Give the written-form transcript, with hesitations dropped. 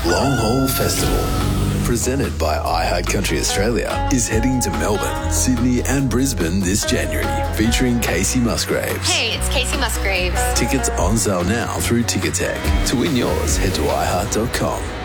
Long Haul Festival, presented by iHeart Country Australia, is heading to Melbourne, Sydney and Brisbane this January, featuring Casey Musgraves. Hey, it's Casey Musgraves. Tickets on sale now through Ticketek. To win yours, head to iHeart.com.